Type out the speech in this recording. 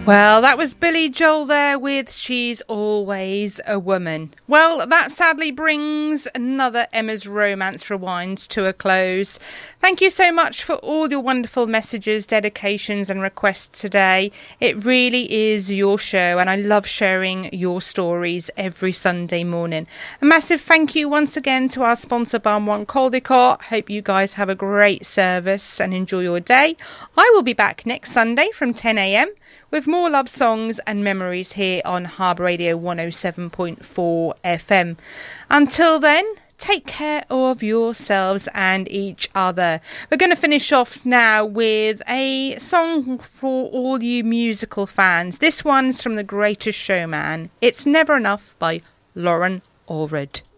Well, that was Billy Joel there with She's Always a Woman. Well, that sadly brings another Emma's Romance Rewind to a close. Thank you so much for all your wonderful messages, dedications and requests today. It really is your show and I love sharing your stories every Sunday morning. A massive thank you once again to our sponsor Balm1 Caldecott. Hope you guys have a great service and enjoy your day. I will be back next Sunday from 10 a.m. with more love songs and memories here on Harbour Radio 107.4 FM. Until then, take care of yourselves and each other. We're going to finish off now with a song for all you musical fans. This one's from The Greatest Showman. It's Never Enough by Lauren Allred.